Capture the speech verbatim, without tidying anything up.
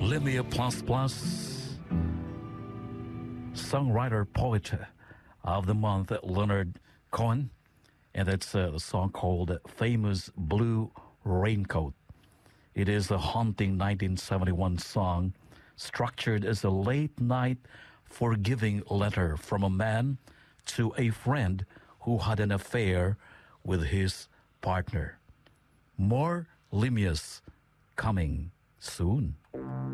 Limia Plus Plus, songwriter poet of the month, Leonard Cohen, and it's a song called Famous Blue Raincoat. It is a haunting nineteen seventy-one song structured as a late-night forgiving letter from a man to a friend who had an affair with his partner. More Limias coming soon.